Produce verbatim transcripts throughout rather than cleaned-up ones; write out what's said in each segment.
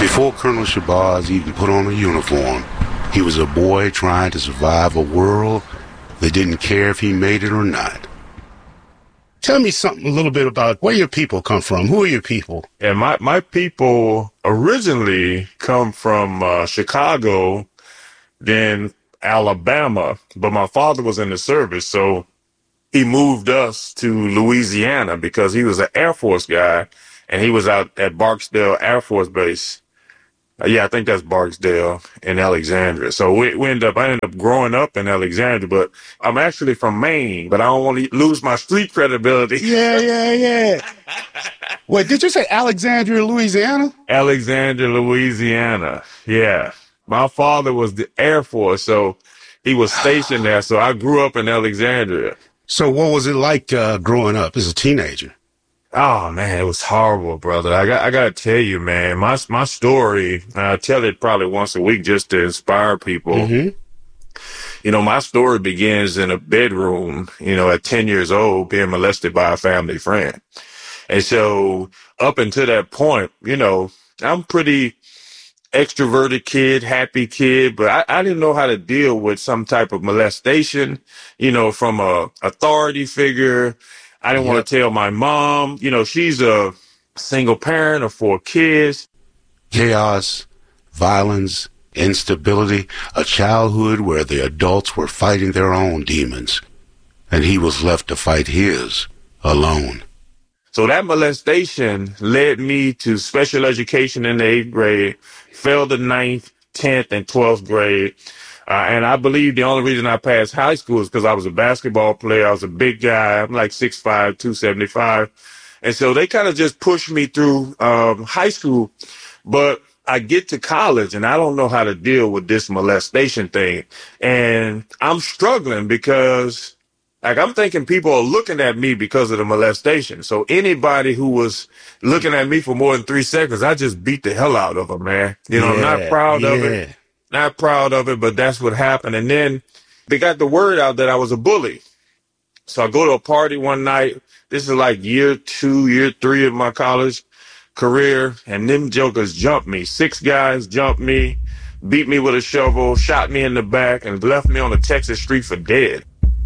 Before Colonel Shabazz even put on a uniform, he was a boy trying to survive a world that didn't care if he made it or not. Tell me something a little bit about where your people come from. Who are your people? And my, my people originally come from uh, Chicago, then Alabama, but my father was in the service, so he moved us to Louisiana because he was an Air Force guy, and he was out at Barksdale Air Force Base. Uh, yeah, I think that's Barksdale in Alexandria. So we, we ended up, I ended up growing up in Alexandria, but I'm actually from Maine, but I don't want to lose my street credibility. Yeah, yeah, yeah. Wait, did you say Alexandria, Louisiana? Alexandria, Louisiana. Yeah. My father was the Air Force, so he was stationed there. So I grew up in Alexandria. So what was it like uh, growing up as a teenager? Oh, man, it was horrible, brother. I got I got to tell you, man, my my story, I tell it probably once a week just to inspire people. Mm-hmm. You know, my story begins in a bedroom, you know, at ten years old, being molested by a family friend. And so up until that point, you know, I'm pretty extroverted kid, happy kid, but I, I didn't know how to deal with some type of molestation, you know, from a authority figure. I didn't yep. want to tell my mom, you know, she's a single parent of four kids. Chaos, violence, instability, a childhood where the adults were fighting their own demons, and he was left to fight his alone. So that molestation led me to special education in the eighth grade, failed the ninth, tenth, and twelfth grade. Uh, and I believe the only reason I passed high school is because I was a basketball player. I was a big guy. I'm like six five, two seventy-five. And so they kind of just pushed me through um, high school. But I get to college and I don't know how to deal with this molestation thing. And I'm struggling because, like, I'm thinking people are looking at me because of the molestation. So anybody who was looking at me for more than three seconds, I just beat the hell out of them, man. You know, yeah, I'm not proud yeah. of it. Not proud of it, but that's what happened. And then they got the word out that I was a bully. So I go to a party one night. This is like year two, year three of my college career. And them jokers jumped me. Six guys jumped me, beat me with a shovel, shot me in the back, and left me on a Texas street for dead.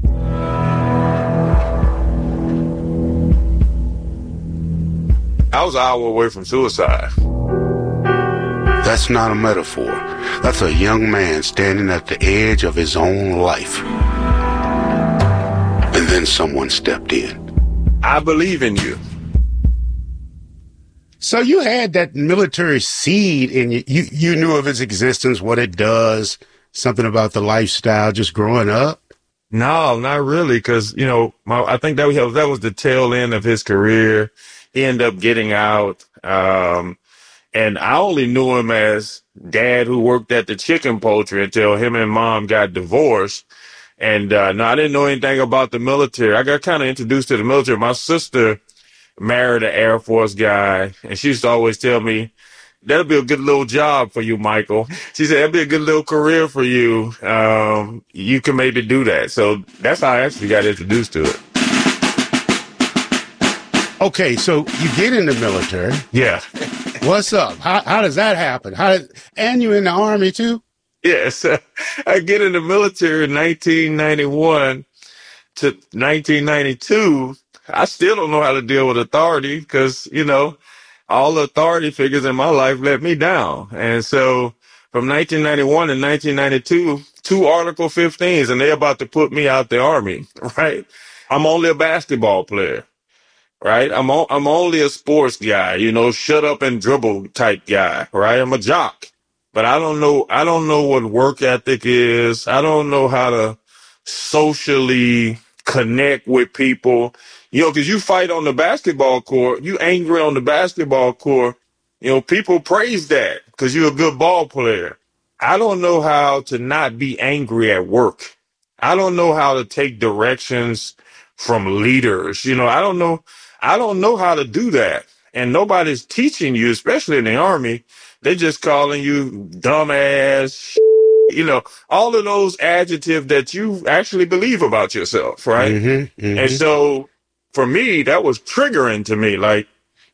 I was an hour away from suicide. That's not a metaphor. That's a young man standing at the edge of his own life. And then someone stepped in. I believe in you. So you had that military seed in you. You, you knew of its existence, what it does, something about the lifestyle just growing up? No, not really, because, you know, my, I think that was, that was the tail end of his career. He ended up getting out. Um, And I only knew him as dad who worked at the chicken poultry until him and mom got divorced. And uh, no, I didn't know anything about the military. I got kind of introduced to the military. My sister married an Air Force guy, and she used to always tell me, that'll be a good little job for you, Michael. She said, that'll be a good little career for you. Um, you can maybe do that. So that's how I actually got introduced to it. Okay, so you get in the military. Yeah. What's up? How how does that happen? How did, and you in the Army too? Yes. I get in the military in nineteen ninety-one to nineteen ninety-two. I still don't know how to deal with authority because, you know, all the authority figures in my life let me down. And so from nineteen ninety-one to nineteen ninety-two, two Article fifteens, and they're about to put me out the Army, right? I'm only a basketball player. Right. I'm o- I'm only a sports guy, you know, shut up and dribble type guy. Right. I'm a jock, but I don't know. I don't know what work ethic is. I don't know how to socially connect with people, you know, because you fight on the basketball court. You angry on the basketball court. You know, people praise that because you're a good ball player. I don't know how to not be angry at work. I don't know how to take directions from leaders. You know, I don't know. I don't know how to do that. And nobody's teaching you, especially in the Army. They're just calling you dumbass, you know, all of those adjectives that you actually believe about yourself, right? Mm-hmm, mm-hmm. And so for me, that was triggering to me. Like,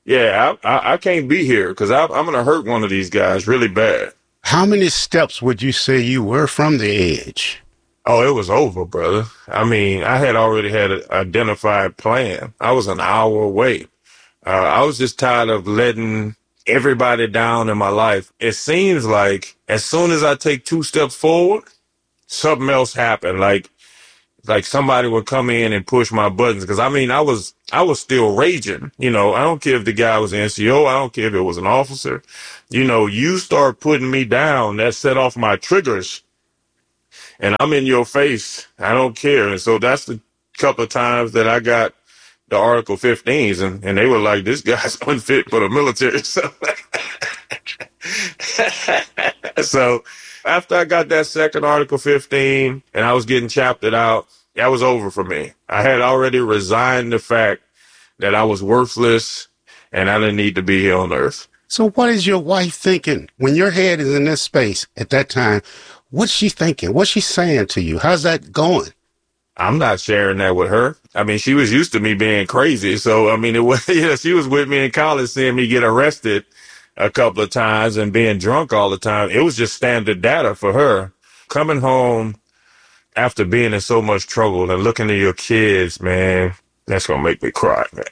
Yeah, I, I, I can't be here because I'm going to hurt one of these guys really bad. How many steps would you say you were from the edge? Oh, it was over, brother. I mean, I had already had an identified plan. I was an hour away. Uh, I was just tired of letting everybody down in my life. It seems like as soon as I take two steps forward, something else happened. Like, like somebody would come in and push my buttons. Cause I mean, I was, I was still raging. You know, I don't care if the guy was an N C O. I don't care if it was an officer. You know, you start putting me down, that set off my triggers. And I'm in your face. I don't care. And so that's the couple of times that I got the Article fifteens, and, and they were like, this guy's unfit for the military. So, so after I got that second Article fifteen and I was getting chaptered out, that was over for me. I had already resigned the fact that I was worthless and I didn't need to be here on earth. So what is your wife thinking when your head is in this space at that time? What's she thinking? What's she saying to you? How's that going? I'm not sharing that with her. I mean, she was used to me being crazy. So, I mean, it was, you know, she was with me in college seeing me get arrested a couple of times and being drunk all the time. It was just standard data for her. Coming home after being in so much trouble and looking at your kids, man, that's going to make me cry, man.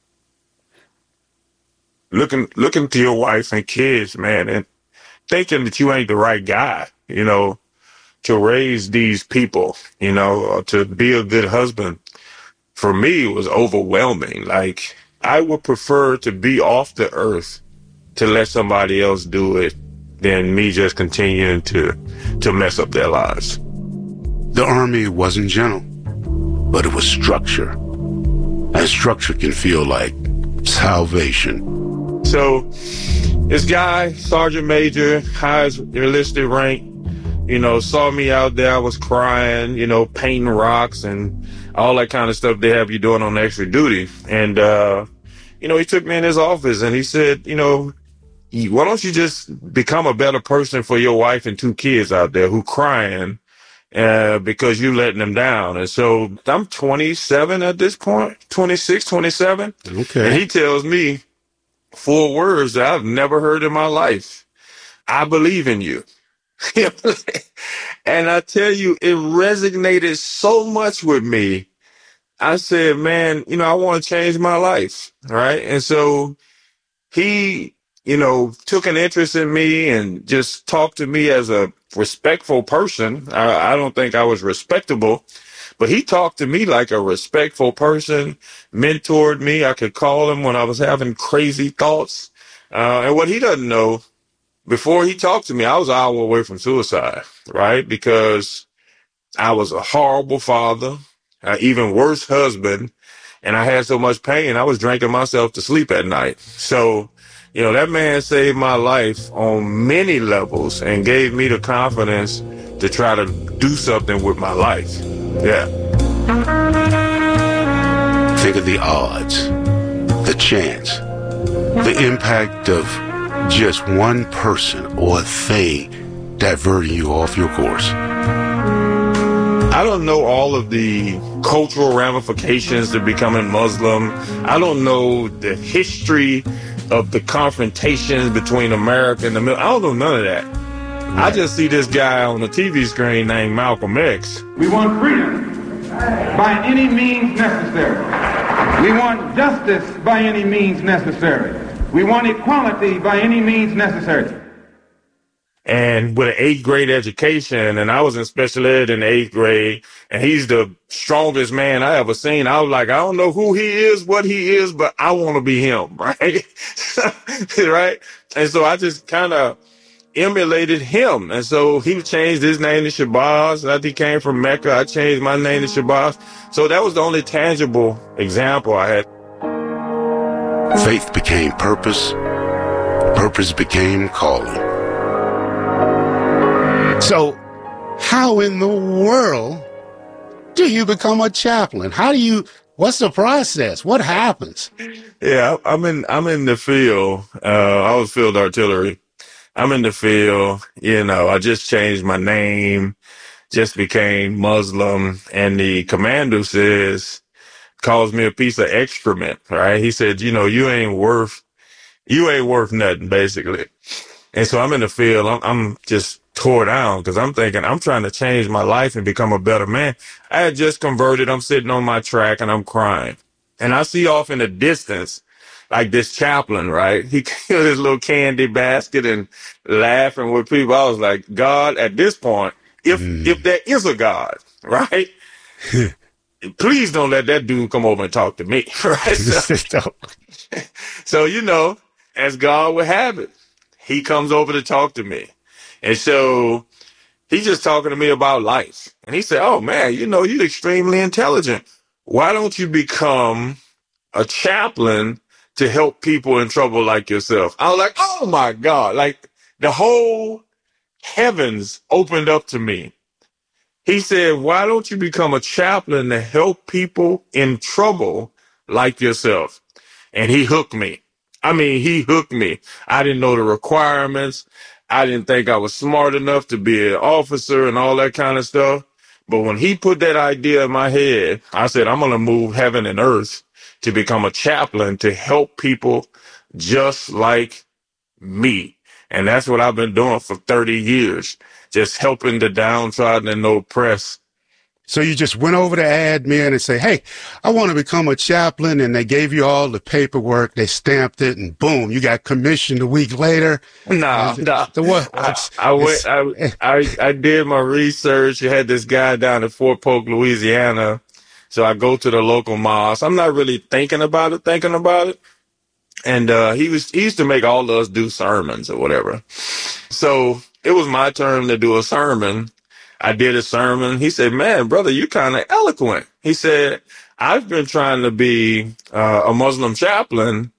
Looking, looking to your wife and kids, man, and thinking that you ain't the right guy, you know, to raise these people, you know, or to be a good husband, for me, it was overwhelming. Like, I would prefer to be off the earth to let somebody else do it than me just continuing to, to mess up their lives. The Army wasn't gentle, but it was structure. And structure can feel like salvation. So this guy, Sergeant Major, highest enlisted rank, you know, saw me out there. I was crying, you know, painting rocks and all that kind of stuff they have you doing on extra duty. And, uh, you know, he took me in his office and he said, you know, why don't you just become a better person for your wife and two kids out there who crying uh, because you letting them down. And so I'm twenty-seven at this point, twenty-six, twenty-seven. Okay. And he tells me four words that I've never heard in my life. I believe in you. And I tell you, it resonated so much with me. I said, man, you know, I want to change my life. Right. And so he, you know, took an interest in me and just talked to me as a respectful person. I, I don't think I was respectable, but he talked to me like a respectful person, mentored me. I could call him when I was having crazy thoughts. Uh, and what he doesn't know, before he talked to me, I was an hour away from suicide, right? Because I was a horrible father, an even worse husband, and I had so much pain, I was drinking myself to sleep at night. So, you know, that man saved my life on many levels and gave me the confidence to try to do something with my life. Yeah. Think of the odds, the chance, the impact of just one person or thing diverting you off your course. I don't know all of the cultural ramifications to becoming Muslim. I don't know the history of the confrontations between America and the middle. I don't know none of that. Right. I just see this guy on the T V screen named Malcolm X. We want freedom by any means necessary. We want justice by any means necessary. We want equality by any means necessary. And with an eighth grade education, and I was in special ed in the eighth grade, and he's the strongest man I ever seen. I was like, I don't know who he is, what he is, but I want to be him, right? Right? And so I just kind of emulated him. And so he changed his name to Shabazz. After he came from Mecca, I changed my name to Shabazz. So that was the only tangible example I had. Faith became purpose. Purpose became calling. So how in the world do you become a chaplain? How do you, what's the process? What happens? Yeah, I'm in, I'm in the field. Uh, I was field artillery. I'm in the field. You know, I just changed my name, just became Muslim. And the commander says, calls me a piece of excrement, right? He said, you know, you ain't worth, you ain't worth nothing, basically. And so I'm in the field. I'm, I'm just tore down because I'm thinking I'm trying to change my life and become a better man. I had just converted. I'm sitting on my track and I'm crying. And I see off in the distance, like this chaplain, right? He killed his little candy basket and laughing with people. I was like, God, at this point, if mm. if there is a God, right? Please don't let that dude come over and talk to me, right? So, so, you know, as God would have it, he comes over to talk to me. And so he's just talking to me about life. And he said, oh, man, you know, you're extremely intelligent. Why don't you become a chaplain to help people in trouble like yourself? I was like, oh, my God, like the whole heavens opened up to me. He said, why don't you become a chaplain to help people in trouble like yourself? And he hooked me. I mean, he hooked me. I didn't know the requirements. I didn't think I was smart enough to be an officer and all that kind of stuff. But when he put that idea in my head, I said, I'm going to move heaven and earth to become a chaplain to help people just like me. And that's what I've been doing for thirty years, just helping the downtrodden and the oppressed. So you just went over to admin and say, hey, I want to become a chaplain. And they gave you all the paperwork. They stamped it and boom, you got commissioned a week later. No, no. The what? I, I went, I, I, I did my research. You had this guy down in Fort Polk, Louisiana. So I go to the local mosque. I'm not really thinking about it, thinking about it. And, uh, he was, he used to make all of us do sermons or whatever. So it was my turn to do a sermon. I did a sermon. He said, man, brother, you're kind of eloquent. He said, I've been trying to be uh, a Muslim chaplain.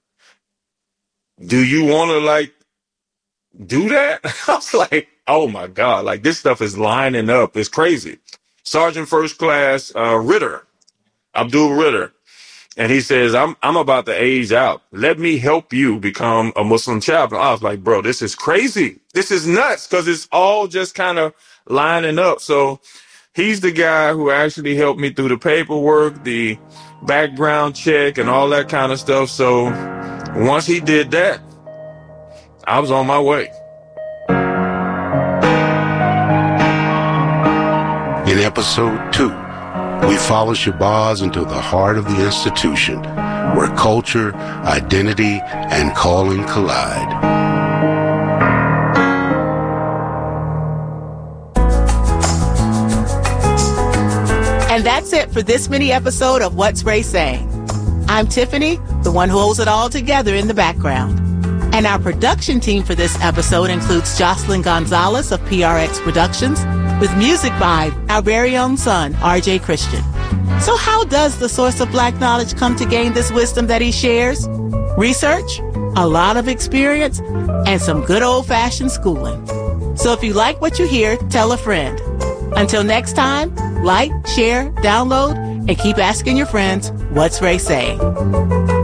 Do you want to, like, do that? I was like, oh, my God, like, this stuff is lining up. It's crazy. Sergeant First Class uh, Ritter, Abdul Ritter. And he says, I'm I'm about to age out. Let me help you become a Muslim chaplain. I was like, bro, this is crazy. This is nuts because it's all just kind of lining up. So he's the guy who actually helped me through the paperwork, the background check and all that kind of stuff. So once he did that, I was on my way. In episode two, we follow Shabazz into the heart of the institution, where culture, identity, and calling collide. And that's it for this mini episode of What's Ray Saying? I'm Tiffany, the one who holds it all together in the background. And our production team for this episode includes Jocelyn Gonzalez of P R X Productions, with music by our very own son, R J Christian. So how does the source of black knowledge come to gain this wisdom that he shares? Research, a lot of experience, and some good old-fashioned schooling. So if you like what you hear, tell a friend. Until next time, like, share, download, and keep asking your friends, what's Ray saying?